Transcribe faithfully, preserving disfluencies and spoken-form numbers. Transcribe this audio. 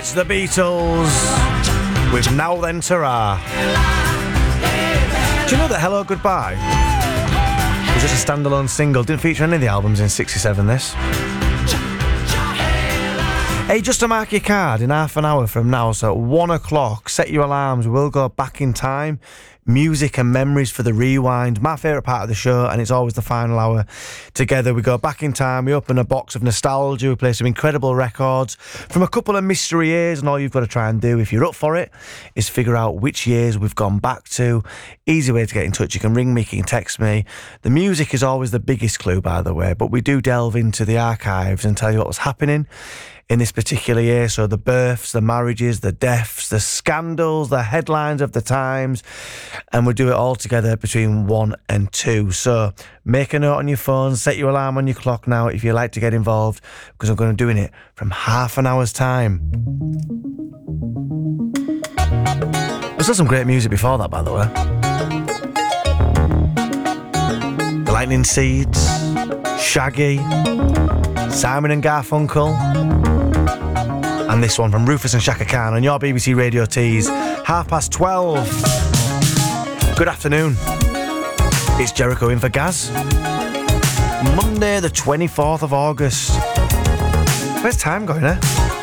It's the Beatles with Now Then Ta-Ra. Do you know that Hello Goodbye was just a standalone single? Didn't feature any of the albums in sixty-seven, this. Hey, just to mark your card, in half an hour from now, so at one o'clock, set your alarms. We'll go back in time. Music and memories for the rewind. My favourite part of the show, and it's always the final hour. Together we go back in time, we open a box of nostalgia, we play some incredible records from a couple of mystery years, and all you've got to try and do, if you're up for it, is figure out which years we've gone back to. Easy way to get in touch. You can ring me, you can text me. The music is always the biggest clue, by the way, but we do delve into the archives and tell you what was happening in this particular year. So the births, the marriages, the deaths, the scandals, the headlines of the times, and we'll do it all together between one and two. So make a note on your phone, set your alarm on your clock now if you like to get involved, because I'm going to be doing it from half an hour's time. There's still some great music before that, by the way. The Lightning Seeds, Shaggy, Simon and Garfunkel, and this one from Rufus and Shaka Khan on your B B C Radio Tees. Half past twelve. Good afternoon. It's Jericho in for Gaz. Monday the twenty-fourth of August. Where's time going, eh?